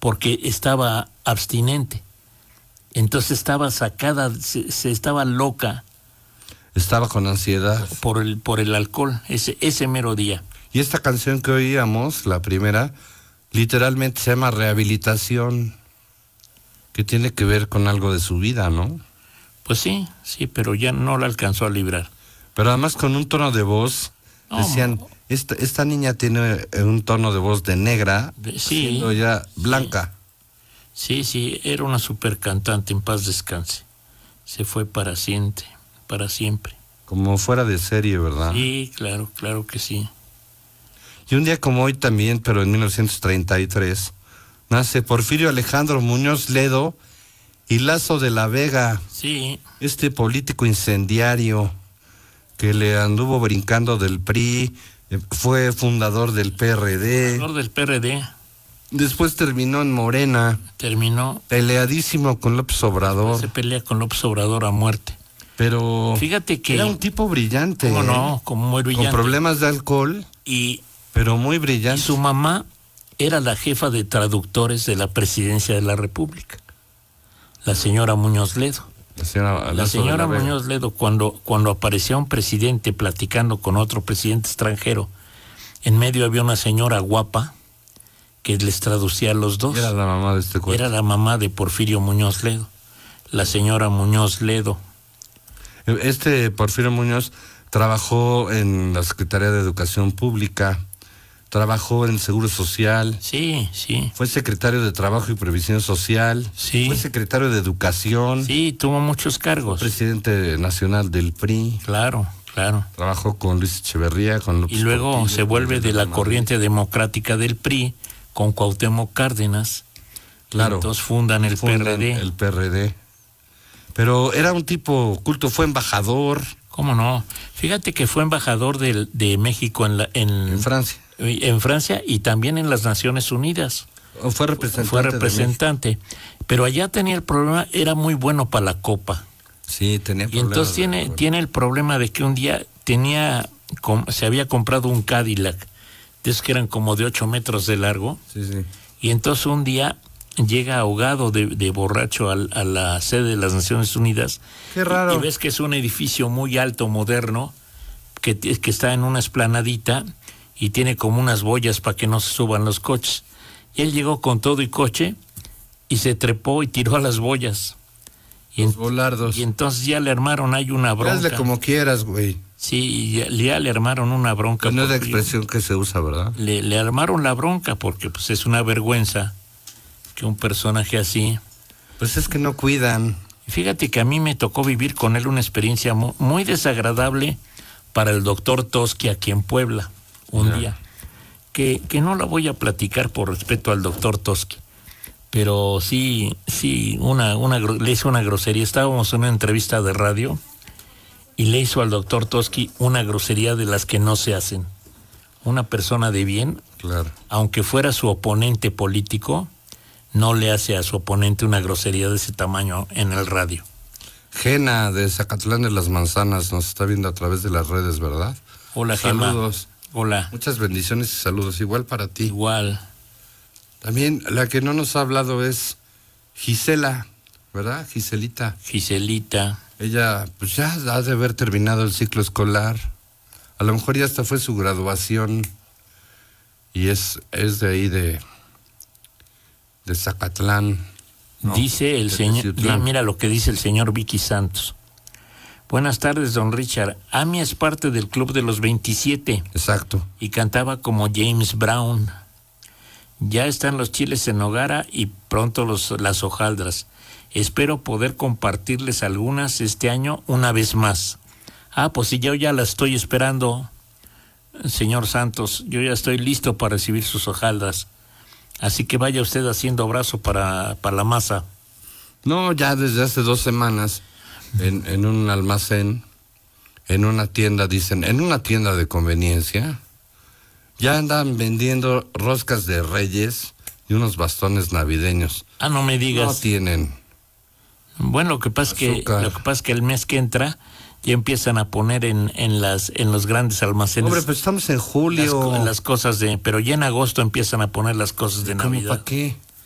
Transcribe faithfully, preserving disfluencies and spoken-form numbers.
porque estaba abstinente. Entonces estaba sacada, se, se estaba loca. Estaba con ansiedad. Por el, por el alcohol, ese, ese mero día. Y esta canción que oíamos, la primera, literalmente se llama Rehabilitación, que tiene que ver con algo de su vida, ¿no? Pues sí, sí, pero ya no la alcanzó a librar. Pero además con un tono de voz, no, decían, esta, esta niña tiene un tono de voz de negra, de, sí, siendo ya blanca. Sí, sí, era una super cantante, en paz descanse. Se fue para siempre, para siempre. Como fuera de serie, ¿verdad? Sí, claro, claro que sí. Y un día como hoy también, pero en mil novecientos treinta y tres, nace Porfirio Alejandro Muñoz Ledo y Lazo de la Vega. Sí. Este político incendiario que le anduvo brincando del P R I, fue fundador del P R D. Fundador del P R D. Después terminó en Morena. Terminó. Peleadísimo con López Obrador. Se pelea con López Obrador a muerte. Pero fíjate que era un tipo brillante. ¿Cómo no? ¿eh? Como muy brillante. Con problemas de alcohol. Y pero muy brillante. Y su mamá era la jefa de traductores de la presidencia de la República, la señora Muñoz Ledo. La señora, la señora Muñoz Ledo, cuando, cuando aparecía un presidente platicando con otro presidente extranjero, en medio había una señora guapa que les traducía a los dos. Era la mamá de este cuento. Era la mamá de Porfirio Muñoz Ledo, la señora Muñoz Ledo. Este Porfirio Muñoz trabajó en la Secretaría de Educación Pública, trabajó en Seguro Social. Sí, sí. Fue secretario de Trabajo y Previsión Social. Sí. Fue secretario de Educación. Sí, tuvo muchos cargos. Fue presidente nacional del P R I. Claro, claro. Trabajó con Luis Echeverría, con López Y luego Portillo, se vuelve de la Madrid. corriente democrática del P R I con Cuauhtémoc Cárdenas. Claro. Entonces fundan el fundan P R D. El P R D. Pero era un tipo culto, fue embajador. ¿Cómo no? Fíjate que fue embajador de, de México en, la, en, en Francia. En Francia y también en las Naciones Unidas. O fue representante. Fue representante. Pero allá tenía el problema, era muy bueno para la copa. Sí, tenía problemas. Y entonces tiene, de, bueno. tiene el problema de que un día tenía, se había comprado un Cadillac, de esos que eran como de ocho metros de largo. Sí, sí. Y entonces un día llega ahogado de, de borracho a, a la sede de las Naciones Unidas. Qué raro. Y, y ves que es un edificio muy alto, moderno, que, que está en una esplanadita y tiene como unas boyas para que no se suban los coches. Y él llegó con todo y coche y se trepó y tiró a las boyas. Y los en, volardos. Y entonces ya le armaron ahí una bronca. Hazle como quieras, güey. Sí, ya, ya le armaron una bronca. Pues no es la expresión que se usa, ¿verdad? Le, le armaron la bronca porque pues es una vergüenza que un personaje así. Pues es que no cuidan. Fíjate que a mí me tocó vivir con él una experiencia muy, muy desagradable para el doctor Toski aquí en Puebla, un yeah. día. Que, que no la voy a platicar por respeto al doctor Toski, pero sí, sí, una, una, le hizo una grosería. Estábamos en una entrevista de radio y le hizo al doctor Toski una grosería de las que no se hacen. Una persona de bien, claro, aunque fuera su oponente político, no le hace a su oponente una grosería de ese tamaño en el radio. Gena de Zacatlán de las Manzanas nos está viendo a través de las redes, ¿verdad? Hola, Gema. Saludos. Hola. Muchas bendiciones y saludos, igual para ti. Igual. También la que no nos ha hablado es Gisela, ¿verdad? Giselita. Giselita. Ella pues ya ha de haber terminado el ciclo escolar. A lo mejor ya hasta fue su graduación y es, es de ahí de... de Zacatlán. ¿No? Dice el señor, mira lo que dice el señor Vicky Santos. Buenas tardes, don Richard. Amy es parte del club de los veintisiete. Exacto. Y cantaba como James Brown. Ya están los chiles en nogara y pronto los, las hojaldras. Espero poder compartirles algunas este año una vez más. Ah, pues sí, yo ya la estoy esperando, señor Santos. Yo ya estoy listo para recibir sus hojaldras. Así que vaya usted haciendo brazo para, para la masa. No, ya desde hace dos semanas, en, en un almacén, en una tienda, dicen, en una tienda de conveniencia, ya andan vendiendo roscas de Reyes y unos bastones navideños. Ah, no me digas. No tienen. Bueno, lo que pasa es que, lo que pasa es que el mes que entra ya empiezan a poner en, en las en los grandes almacenes. Hombre, pues estamos en julio. Las, las cosas de, pero ya en agosto empiezan a poner las cosas de ¿Cómo Navidad. para qué?